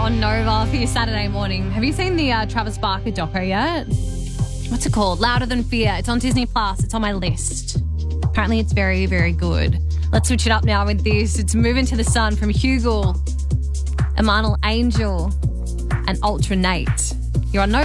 on Nova for your Saturday morning. Have you seen the Travis Barker doco yet? What's it called? Louder Than Fear. It's on Disney Plus. It's on my list. Apparently it's very, very good. Let's switch it up now with this. It's Moving to the Sun from Hugel, Emmanuel Angel and Ultra Nate. You're on Nova.